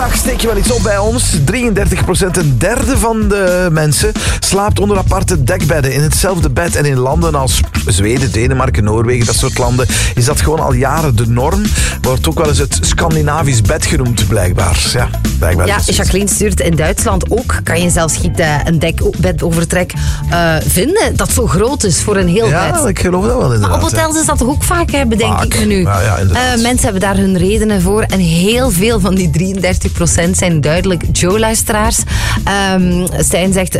Steek je wel iets op bij ons. 33%, een derde van de mensen, slaapt onder aparte dekbedden. In hetzelfde bed. En in landen als Zweden, Denemarken, Noorwegen, dat soort landen, is dat gewoon al jaren de norm. Wordt ook wel eens het Scandinavisch bed genoemd, blijkbaar. Ja, blijkbaar. Ja, Jacqueline stuurt in Duitsland ook. Kan je zelfs een dekbedovertrek vinden dat zo groot is voor een heel bed. Ja, ik geloof dat wel inderdaad. Maar op hotels is dat toch ook vaak, bedenk ik me nu. Ja, mensen hebben daar hun redenen voor. En heel veel van die 33% zijn duidelijk Joe-luisteraars. Stijn zegt,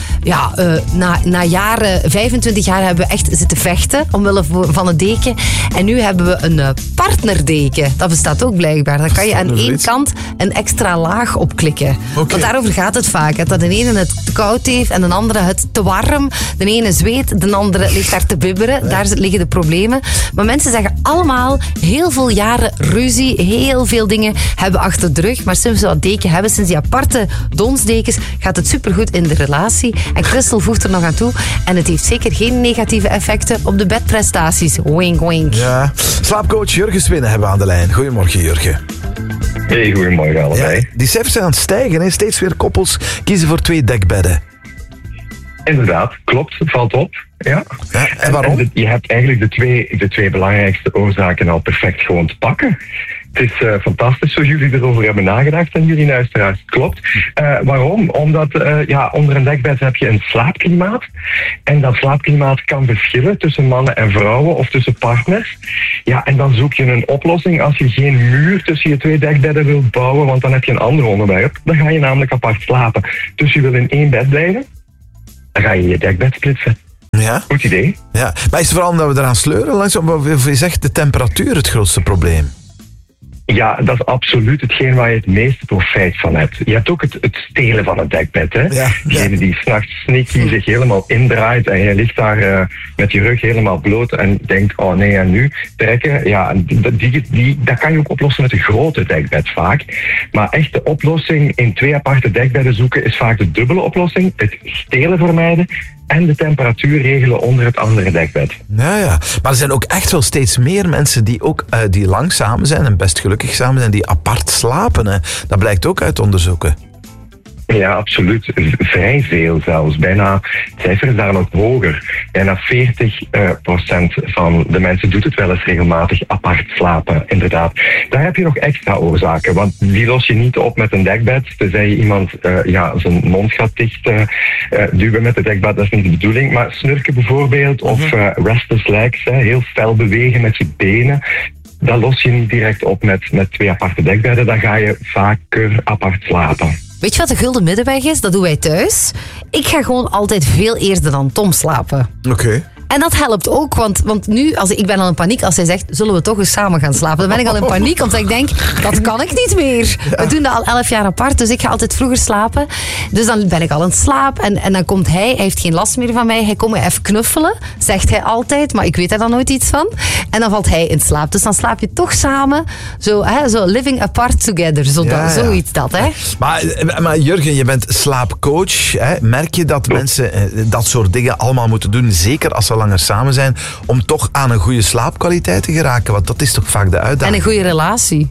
na jaren, 25 jaar hebben we echt zitten vechten omwille van het deken. En nu hebben we een partnerdeken. Dat bestaat ook blijkbaar. Dan kan je aan één kant een extra laag opklikken. Okay. Want daarover gaat het vaak. Dat de ene het te koud heeft en de andere het te warm. De ene zweet, de andere ligt daar te bibberen. Ja. Daar liggen de problemen. Maar mensen zeggen allemaal heel veel jaren ruzie. Heel veel dingen hebben achter de rug. Maar sinds we dat deken hebben, sinds die aparte donsdekens, gaat het supergoed in de relatie. En Christel voegt er nog aan toe. En het heeft zeker geen negatieve effecten op de bedprestaties. Wink, wink. Ja. Slaapcoach Jurgen Swinnen hebben we aan de lijn. Goedemorgen, Jurgen. Hey, goedemorgen allebei. Ja, die cijfers zijn aan het stijgen. Hè? Steeds weer koppels kiezen voor 2 dekbedden. Inderdaad, klopt. Valt op. Ja. En waarom? En je hebt eigenlijk de twee belangrijkste oorzaken al perfect gewoon te pakken. Het is fantastisch zoals jullie erover hebben nagedacht en jullie luisteraars. Klopt. Waarom? Omdat onder een dekbed heb je een slaapklimaat. En dat slaapklimaat kan verschillen tussen mannen en vrouwen of tussen partners. Ja, en dan zoek je een oplossing als je geen muur tussen je 2 dekbedden wilt bouwen, want dan heb je een ander onderwerp. Dan ga je namelijk apart slapen. Dus je wil in 1 bed blijven, dan ga je je dekbed splitsen. Ja. Goed idee. Ja. Maar is het vooral omdat we eraan sleuren? Of je zegt de temperatuur het grootste probleem? Ja, dat is absoluut hetgeen waar je het meeste profijt van hebt. Je hebt ook het stelen van het dekbed. Hè? Ja. Degene die s'nachts sneaky zich helemaal indraait en je ligt daar met je rug helemaal bloot en denkt, oh nee, en nu trekken. Ja, dat kan je ook oplossen met een grote dekbed vaak. Maar echt de oplossing in 2 aparte dekbedden zoeken is vaak de dubbele oplossing. Het stelen vermijden en de temperatuur regelen onder het andere dekbed. Ja. Maar er zijn ook echt wel steeds meer mensen die ook die lang samen zijn en best gelukkig samen zijn, die apart slapen. Hè. Dat blijkt ook uit onderzoeken. Ja, absoluut. Vrij veel zelfs. Bijna, het cijfer is daar nog hoger. Bijna 40% van de mensen doet het wel eens regelmatig apart slapen, inderdaad. Daar heb je nog extra oorzaken, want die los je niet op met een dekbed. Tenzij je iemand zijn mondgat dicht duwen met het dekbed, dat is niet de bedoeling. Maar snurken bijvoorbeeld, of restless legs, heel fel bewegen met je benen. Dat los je niet direct op met 2 aparte dekbedden. Dan ga je vaker apart slapen. Weet je wat de gulden middenweg is? Dat doen wij thuis. Ik ga gewoon altijd veel eerder dan Tom slapen. Oké. En dat helpt ook, want nu, ik ben al in paniek als hij zegt, zullen we toch eens samen gaan slapen? Dan ben ik al in paniek, omdat ik denk, dat kan ik niet meer. Ja. We doen dat al 11 jaar apart, dus ik ga altijd vroeger slapen. Dus dan ben ik al in slaap en dan komt hij heeft geen last meer van mij. Hij komt me even knuffelen, zegt hij altijd, maar ik weet er dan nooit iets van. En dan valt hij in slaap. Dus dan slaap je toch samen, zo living apart together, zoiets dat. Hè? Maar Jurgen, je bent slaapcoach. Hè? Merk je dat mensen dat soort dingen allemaal moeten doen, zeker als ze langer samen zijn, om toch aan een goede slaapkwaliteit te geraken? Want dat is toch vaak de uitdaging. En een goede relatie.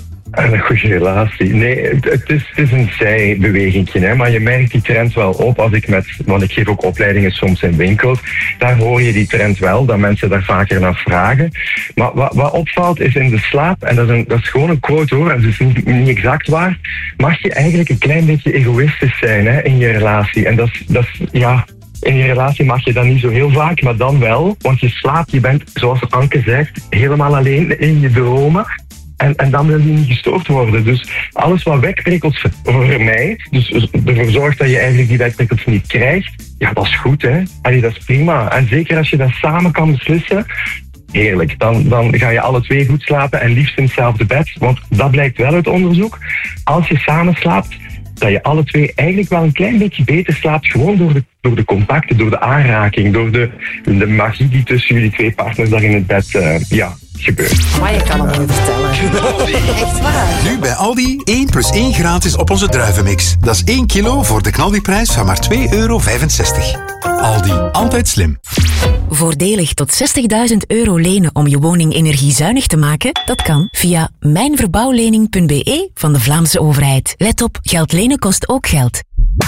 En een goede relatie. Nee, het is een zijbewegingje, hè, maar je merkt die trend wel op want ik geef ook opleidingen soms in winkels. Daar hoor je die trend wel, dat mensen daar vaker naar vragen. Maar wat opvalt is in de slaap, en dat is gewoon een quote hoor, en dat is niet exact waar, mag je eigenlijk een klein beetje egoïstisch zijn, hè, in je relatie. En dat is in je relatie mag je dat niet zo heel vaak, maar dan wel. Want je slaapt, je bent, zoals Anke zegt, helemaal alleen in je dromen. En dan wil je niet gestoord worden. Dus alles wat wekprikkels vermijdt, dus ervoor zorgt dat je eigenlijk die wekprikkels niet krijgt, ja, dat is goed, hè. Allee, dat is prima. En zeker als je dat samen kan beslissen, heerlijk. Dan ga je alle 2 goed slapen en liefst in hetzelfde bed. Want dat blijkt wel uit onderzoek. Als je samen slaapt, dat je alle 2 eigenlijk wel een klein beetje beter slaapt, gewoon door de contacten, door de aanraking, door de magie die tussen jullie 2 partners daar in het bed gebeurt. Maar je kan het mooi vertellen. Echt waar. Nu bij Aldi 1 + 1 gratis op onze druivenmix. Dat is 1 kilo voor de knaldiprijs van maar €2,65. Aldi, altijd slim. Voordelig tot €60.000 lenen om je woning energiezuinig te maken? Dat kan via mijnverbouwlening.be van de Vlaamse overheid. Let op, geld lenen kost ook geld.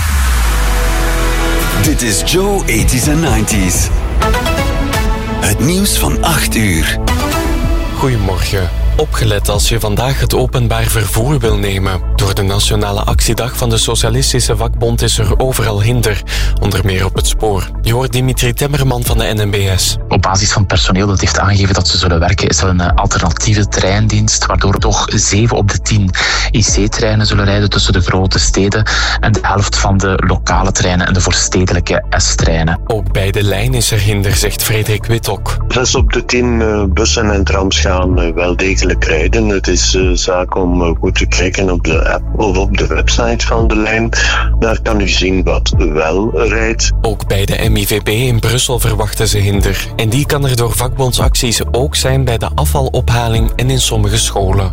Dit is Joe 80s en 90s. Het nieuws van 8 uur. Goedemorgen. Opgelet als je vandaag het openbaar vervoer wil nemen. Door de Nationale Actiedag van de Socialistische Vakbond is er overal hinder, onder meer op het spoor. Je hoort Dimitri Temmerman van de NMBS. Op basis van personeel dat heeft aangegeven dat ze zullen werken, is er een alternatieve treindienst, waardoor toch 7 op de 10 IC-treinen zullen rijden tussen de grote steden en de helft van de lokale treinen en de voorstedelijke S-treinen. Ook bij de lijn is er hinder, zegt Frederik Witok. 6 op de 10 bussen en trams gaan wel degelijk rijden. Het is zaak om goed te kijken op de app of op de website van de lijn. Daar kan u zien wat wel rijdt. Ook bij de MIVB in Brussel verwachten ze hinder. En die kan er door vakbondsacties ook zijn bij de afvalophaling en in sommige scholen.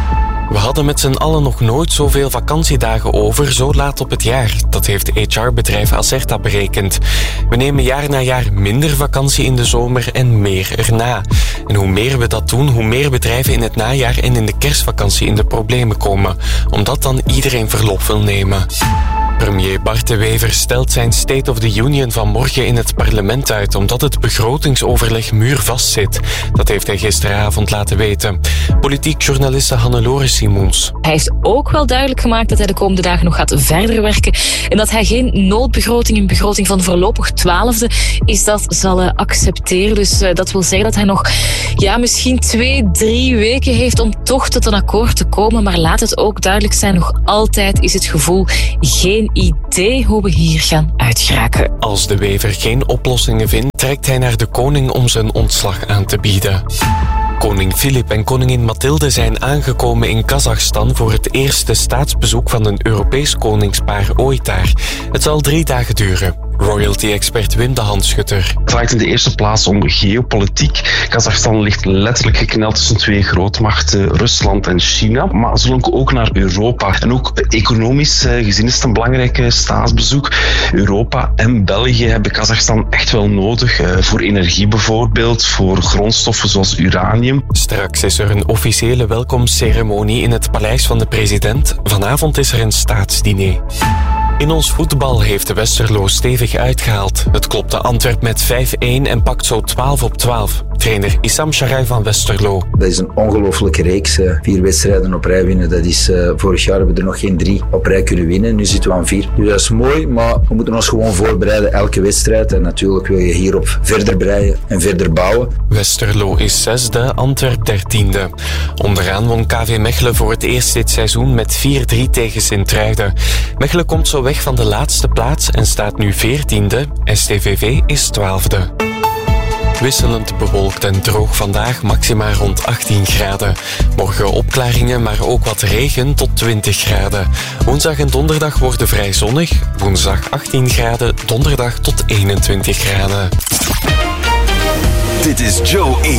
We hadden met z'n allen nog nooit zoveel vakantiedagen over zo laat op het jaar. Dat heeft HR-bedrijf Acerta berekend. We nemen jaar na jaar minder vakantie in de zomer en meer erna. En hoe meer we dat doen, hoe meer bedrijven in het najaar en in de kerstvakantie in de problemen komen. Omdat dan iedereen verlof wil nemen. Premier Bart De Wever stelt zijn State of the Union van morgen in het parlement uit, omdat het begrotingsoverleg muurvast zit. Dat heeft hij gisteravond laten weten. Politiek journaliste Hannelore Simons. Hij heeft ook wel duidelijk gemaakt dat hij de komende dagen nog gaat verder werken en dat hij geen noodbegroting, een begroting van voorlopig 12e, is dat zal accepteren. Dus dat wil zeggen dat hij nog misschien 2-3 weken heeft om toch tot een akkoord te komen. Maar laat het ook duidelijk zijn, nog altijd is het gevoel geen idee hoe we hier gaan uitgeraken. Als De Wever geen oplossingen vindt, trekt hij naar de koning om zijn ontslag aan te bieden. Koning Filip en koningin Mathilde zijn aangekomen in Kazachstan voor het eerste staatsbezoek van een Europees koningspaar ooit daar. Het zal 3 dagen duren. Royalty-expert Wim de Handschutter. Het draait in de eerste plaats om geopolitiek. Kazachstan ligt letterlijk gekneld tussen 2 grootmachten, Rusland en China. Maar ze lonken ook naar Europa. En ook economisch gezien is het een belangrijk staatsbezoek. Europa en België hebben Kazachstan echt wel nodig. Voor energie bijvoorbeeld, voor grondstoffen zoals uranium. Straks is er een officiële welkomstceremonie in het paleis van de president. Vanavond is er een staatsdiner. In ons voetbal heeft de Westerlo stevig uitgehaald. Het klopte Antwerp met 5-1 en pakt zo 12 op 12. Trainer Issam Sharai van Westerlo. Dat is een ongelofelijke reeks. 4 wedstrijden op rij winnen. Dat is, vorig jaar hebben we er nog geen 3 op rij kunnen winnen. Nu zitten we aan 4. Dus dat is mooi, maar we moeten ons gewoon voorbereiden elke wedstrijd. En natuurlijk wil je hierop verder breien en verder bouwen. Westerlo is 6e, Antwerp 13e. Onderaan won KV Mechelen voor het eerst dit seizoen met 4-3 tegen Sint-Truiden. Mechelen komt zo weg van de laatste plaats en staat nu 14e. STVV is 12e. Wisselend bewolkt en droog vandaag, maxima rond 18 graden. Morgen opklaringen, maar ook wat regen tot 20 graden. Woensdag en donderdag worden vrij zonnig. Woensdag 18 graden, donderdag tot 21 graden. Dit is Joe